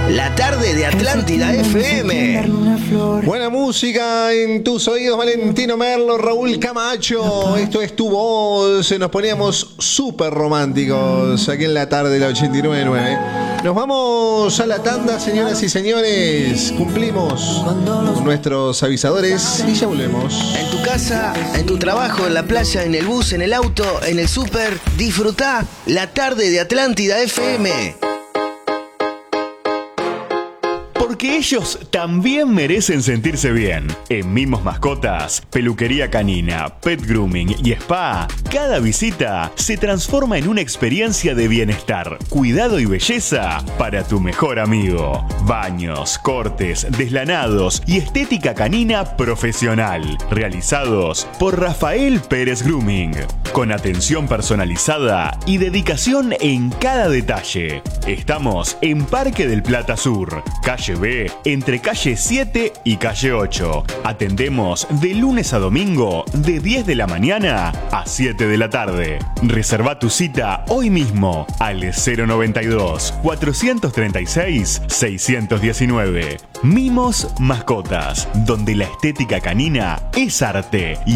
La tarde de Atlántida FM. Buena música en tus oídos, Valentino Merlo, Raúl Camacho. Esto es Tu Voz. Nos poníamos súper románticos aquí en la tarde de la 89.9. Nos vamos a la tanda, señoras y señores. Cumplimos con nuestros avisadores y ya volvemos. En tu casa, en tu trabajo, en la playa, en el bus, en el auto, en el súper, disfrutá la tarde de Atlántida FM. Porque ellos también merecen sentirse bien. En Mimos Mascotas, peluquería canina, pet grooming y spa, cada visita se transforma en una experiencia de bienestar, cuidado y belleza para tu mejor amigo. Baños, cortes, deslanados y estética canina profesional, realizados por Rafael Pérez Grooming, con atención personalizada y dedicación en cada detalle. Estamos en Parque del Plata Sur, calle B, entre calle 7 y calle 8. Atendemos de lunes a domingo de 10 de la mañana a 7 de la tarde. Reserva tu cita hoy mismo al 092-436-619. Mimos Mascotas, donde la estética canina es arte.